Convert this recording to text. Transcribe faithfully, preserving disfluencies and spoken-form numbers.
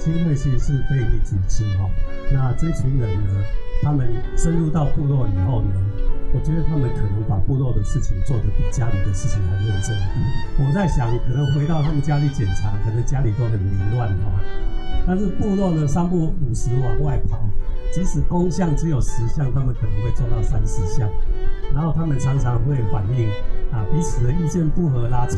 青会其实是非营利组织哈、哦，那这群人呢，他们深入到部落以后呢，我觉得他们可能把部落的事情做得比家里的事情还认真。我在想，可能回到他们家里检查，可能家里都很凌乱哈、哦。但是部落呢，三不五时往外跑，即使公项只有十项，他们可能会做到三十项。然后他们常常会反映啊，彼此的意见不合啦。